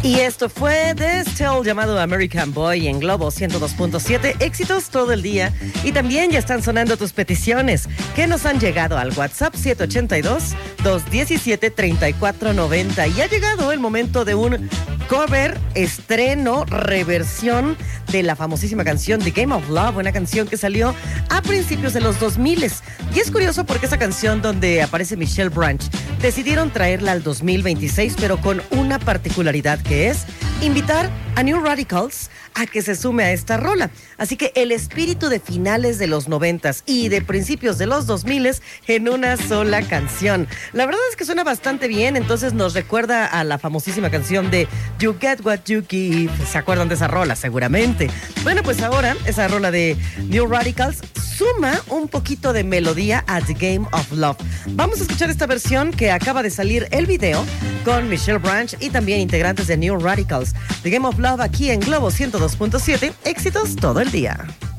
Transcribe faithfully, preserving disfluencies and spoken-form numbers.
Y esto fue de Still, llamado American Boy, en Globo ciento dos punto siete. Éxitos todo el día. Y también ya están sonando tus peticiones que nos han llegado al WhatsApp siete ocho dos, dos uno siete, tres cuatro nueve cero. Y ha llegado el momento de un cover, estreno, reversión de la famosísima canción The Game of Love, una canción que salió a principios de los dos mil. Y es curioso porque esa canción donde aparece Michelle Branch decidieron traerla al dos mil veintiséis, pero con una particularidad, que es invitar a New Radicals a que se sume a esta rola. Así que el espíritu de finales de los noventas y de principios de los dos miles en una sola canción. La verdad es que suena bastante bien, entonces nos recuerda a la famosísima canción de You Get What You Give. ¿Se acuerdan de esa rola? Seguramente. Bueno, pues ahora esa rola de New Radicals suma un poquito de melodía a The Game of Love. Vamos a escuchar esta versión que acaba de salir el video con Michelle Branch y también integrantes de New Radicals. The Game of Love aquí en Globo ciento dos punto siete. Éxitos todo el día.